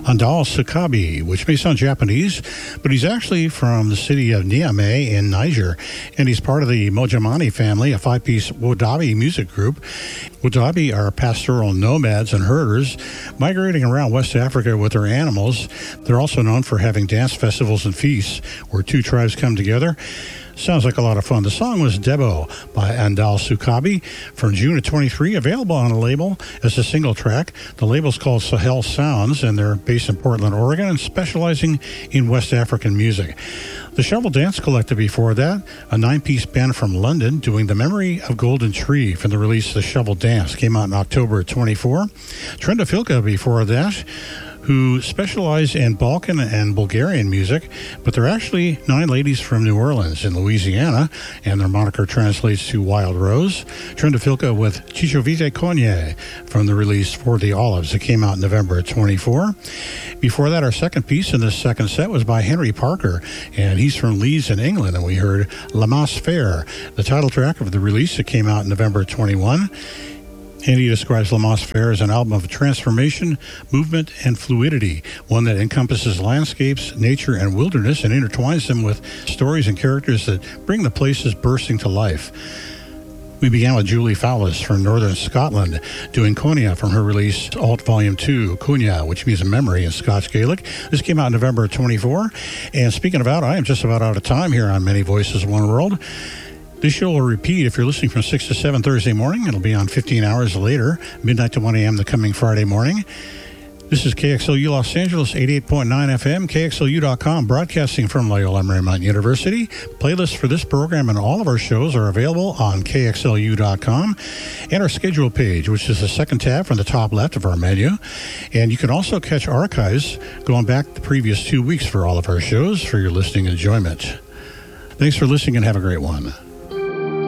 Andal Sukabi, which may sound Japanese, but he's actually from the city of Niamey in Niger, and he's part of the Mojamani family, a five-piece Wodabi music group. Wodabi are pastoral nomads and herders migrating around West Africa with their animals. They're also known for having dance festivals and feasts where two tribes come together. Sounds like a lot of fun. The song was Debo by Andal Sukabi from June of 23, available on a label as a single track. The label's called Sahel Sounds, and they're based in Portland, Oregon, and specializing in West African music. The Shovel Dance Collective before that, a 9-piece band from London doing The Memory of Golden Tree from the release The Shovel Dance, came out in October of 24. Trenda Filka before that, who specialize in Balkan and Bulgarian music, but they're actually 9 ladies from New Orleans in Louisiana, and their moniker translates to Wild Rose. Trenda Filka with Chichovite Konye from the release For the Olives that came out in November of 24. Before that, our second piece in this second set was by Henry Parker, and he's from Leeds in England, and we heard La Masse Faire, the title track of the release that came out in November of 21. And he describes La Masse Faire as an album of transformation, movement, and fluidity, one that encompasses landscapes, nature, and wilderness and intertwines them with stories and characters that bring the places bursting to life. We began with Julie Fowlis from Northern Scotland doing Konya from her release Alt Volume 2, Konya, which means a memory in Scots Gaelic. This came out in November of 24. And speaking of out, I am just about out of time here on Many Voices, One World. This show will repeat if you're listening from 6 to 7 Thursday morning. It'll be on 15 hours later, midnight to 1 a.m. the coming Friday morning. This is KXLU Los Angeles, 88.9 FM, KXLU.com, broadcasting from Loyola Marymount University. Playlists for this program and all of our shows are available on KXLU.com and our schedule page, which is the second tab from the top left of our menu. And you can also catch archives going back the previous 2 weeks for all of our shows for your listening enjoyment. Thanks for listening and have a great one.